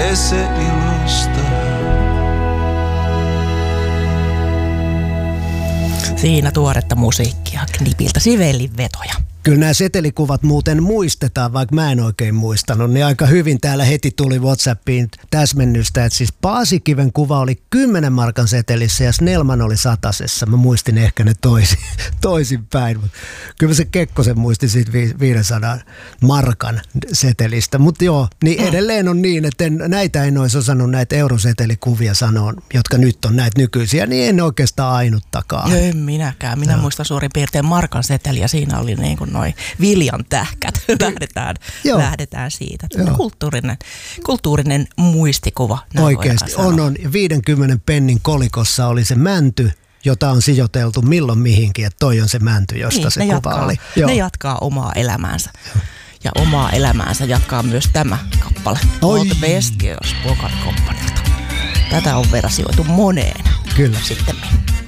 se ilosta. Siinä tuoretta musiikkia, Knipiltä Sivellin vetoja. Kyllä nämä setelikuvat muuten muistetaan, vaikka mä en oikein muistanut. Niin aika hyvin täällä heti tuli WhatsAppiin täsmennystä, että siis Paasikiven kuva oli 10 markan setelissä ja Snellman oli 100:ssa. Mä muistin ehkä ne toisinpäin. Kyllä se Kekkosen muisti siitä 500 markan setelistä. Mutta joo, niin edelleen on niin, että näitä en olisi osannut näitä eurosetelikuvia sanoa, jotka nyt on näitä nykyisiä, niin en oikeastaan ainuttakaan. En minäkään. Minä muistan suurin piirtein markan seteli ja siinä oli niin kuin noin viljan tähkät. Lähdetään siitä. Kulttuurinen muistikuva. Oikeasti on. 50 pennin kolikossa oli se mänty, jota on sijoiteltu milloin mihinkin, että toi on se mänty, josta niin, se kuva oli. Ne jatkaa omaa elämäänsä. Ja omaa elämäänsä jatkaa myös tämä kappale. Old West Girls Vocal Companylta. Tätä on versioitu moneen. Kyllä. Sitten